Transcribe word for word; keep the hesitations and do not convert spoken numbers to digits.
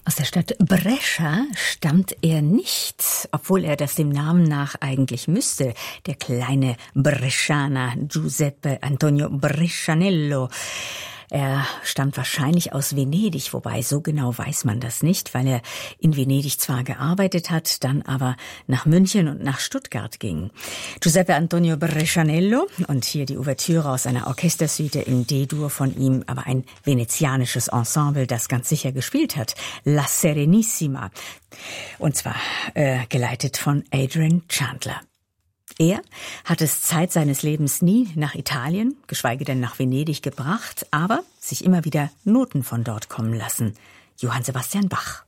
Aus der Stadt Brescia stammt er nicht, obwohl er das dem Namen nach eigentlich müsste. Der kleine Brescianer Giuseppe Antonio Brescianello. Er stammt wahrscheinlich aus Venedig, wobei so genau weiß man das nicht, weil er in Venedig zwar gearbeitet hat, dann aber nach München und nach Stuttgart ging. Giuseppe Antonio Brescianello und hier die Ouvertüre aus einer Orchestersuite in D-Dur von ihm, aber ein venezianisches Ensemble, das ganz sicher gespielt hat, La Serenissima, und zwar äh, geleitet von Adrian Chandler. Er hat es Zeit seines Lebens nie nach Italien, geschweige denn nach Venedig gebracht, aber sich immer wieder Noten von dort kommen lassen. Johann Sebastian Bach.